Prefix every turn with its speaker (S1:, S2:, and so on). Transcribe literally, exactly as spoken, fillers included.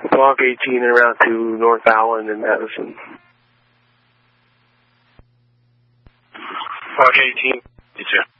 S1: Block eighteen and around to North Allen and Madison.
S2: Block eighteen.
S3: You too.